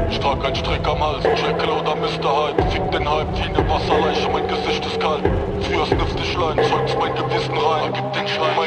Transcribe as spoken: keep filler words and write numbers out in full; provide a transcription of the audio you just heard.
Ich trag ein Strick am Hals, Jekyll oder Mister Hyde. Fick den Hype wie ne Wasserleiche, mein Gesicht ist kalt. Früher sniffte ich Lein, zeugt's mein Gewissen rein. Gib den Schein.